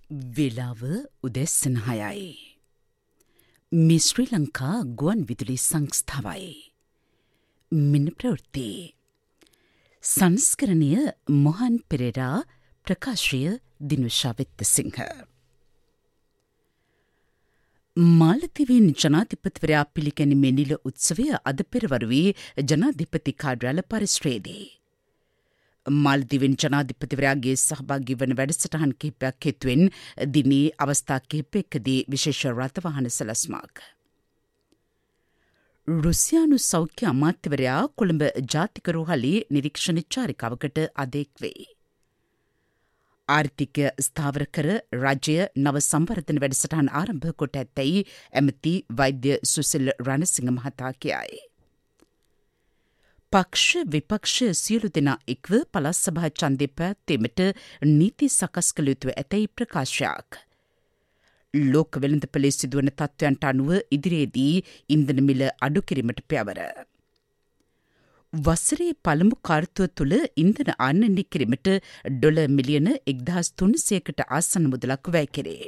වෙලාව උදැස්සන 6යි. මේ ශ්‍රී ලංකා ගුවන් විදුලි සංස්ථාවයි. මෙන්න ප්‍රවෘත්ති. සංස්කරණය මොහන් පෙරේරා, ප්‍රකාශය දිනුෂා වෙත්තසිංහ. මාලදිවයින් ජනාධිපතිවරයා පිළිගැනීමේ නිල උත්සවය අද පෙරවරුවේ ජනාධිපති කාර්යාල පරිශ්‍රයේදී. මාලදිවයින් ජනාධිපතිවරයාගේ සහභාගී වන වැඩසටහන් කිහිපයක් හේතුවෙන් දිනේ අවස්ථා කිහිපයකදී විශේෂ රථවාහන සැලැස්මක්. රුසියානු සෞඛ්‍ය අමාත්‍යවරයා කොළඹ ජාතික රෝහලේ නිරීක්ෂණ චාරිකාවකට අද එක්වේ. ආර්ථිකය ස්ථාවර කර රජය නව සංවර්ධන වැඩසටහන් ආරම්භ කොට ඇතැයි ඇමති වෛද්‍ය සුසිල් රණසිංහ මහතා කියයි. පක්ෂ විපක්ෂ සියලු දෙනා එක්ව පළාත් සභා ඡන්දය පැවැත්වීමට නීති සකස් කළ යුතුව ඇතැයි ප්‍රකාශයක්. ලෝක වෙළඳපොලේ සිදුවන තත්ත්වයන්ට අනුව ඉදිරියේදී ඉන්ධන මිල අඩු කිරීමට පෙරවර. වසරේ පළමු කාර්තුව තුළ ඉන්ධන ආනයනය කිරීමට ඩොලර් මිලියන 1,300කට ආසන්න මුදලක් වැය කෙරේ.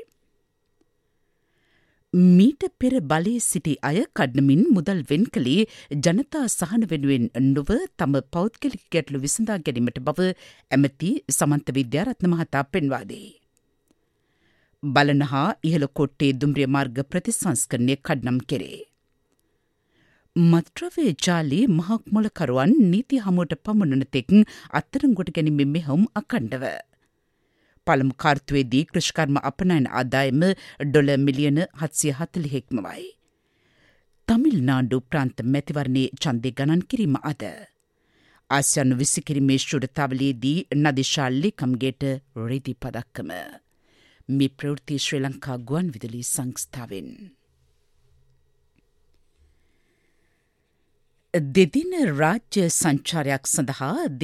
මීට පෙර බලයේ සිටි අය කඩනමින් මුදල් වෙන් කළේ ජනතා සහන වෙනුවෙන් නොව තම පෞද්ගලික ගැටලු විසඳා ගැනීමට බව ඇමති සමන්ත විද්‍යාරත්න මහතා පෙන්වා දෙයි. බලන හා ඉහළ කොට්ටේ දුම්රිය මාර්ග ප්‍රතිසංස්කරණය කඩනම් කෙරේ. මත්ද්‍රව්‍ය ජාලයේ මහක් මොලකරුවන් නීති හමුවට පමුණන තෙක් අත්අඩංගුවට ගැනීමේ මෙහෙයුම් අඛණ්ඩව. පළමු කාර්තුවේදී කෘෂිකර්ම අපනයන ආදායම ඩොලර් මිලියන 740ක්ම වයි. තමිල්නාඩු ප්‍රාන්ත මැතිවරණයේ ඡන්දය ගණන් කිරීම අද. ආසියානු විසිකිරීමේ ශූරතාවලයේදී නදිෂා ලේකම්ගේට රිදි පදක්කම. මේ ප්‍රවෘත්ති ශ්‍රී ලංකා ගුවන් විදුලි සංස්ථාවෙන්. දෙදින රාජ්‍ය සංචාරයක් සඳහා